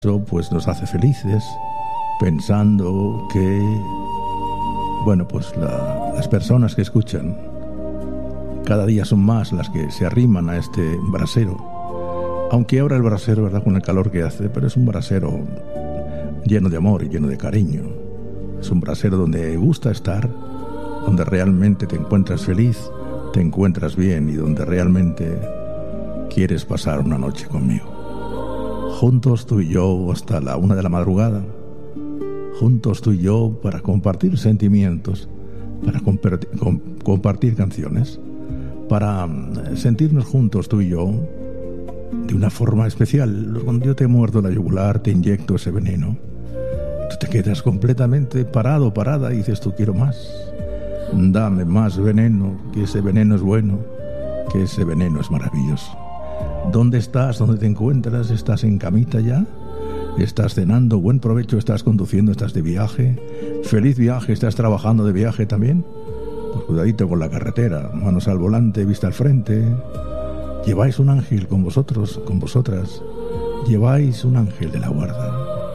Eso pues nos hace felices, pensando que, bueno, pues las personas que escuchan cada día son más las que se arriman a este brasero. Aunque ahora el brasero, ¿verdad?, con el calor que hace, pero es un brasero lleno de amor y lleno de cariño. Es un brasero donde gusta estar, donde realmente te encuentras feliz, te encuentras bien y donde realmente quieres pasar una noche conmigo. Juntos tú y yo hasta la 1 de la madrugada. Juntos tú y yo para compartir sentimientos, para compartir canciones, para sentirnos juntos tú y yo de una forma especial. Cuando yo te muerdo la yugular, te inyecto ese veneno, tú te quedas completamente parada y dices, tú quiero más. Dame más veneno, que ese veneno es bueno, que ese veneno es maravilloso. ¿Dónde estás? ¿Dónde te encuentras? ¿Estás en camita ya? ¿Estás cenando? ¿Buen provecho? ¿Estás conduciendo? ¿Estás de viaje? ¿Feliz viaje? ¿Estás trabajando de viaje también? Pues cuidadito con la carretera, manos al volante, vista al frente. Lleváis un ángel con vosotros, con vosotras. Lleváis un ángel de la guarda.